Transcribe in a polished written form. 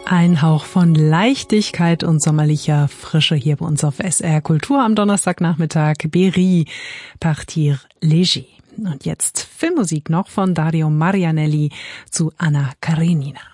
Ein Hauch von Leichtigkeit und sommerlicher Frische hier bei uns auf SR Kultur am Donnerstagnachmittag. Berry, Partir léger. Und jetzt Filmmusik noch von Dario Marianelli zu Anna Karenina.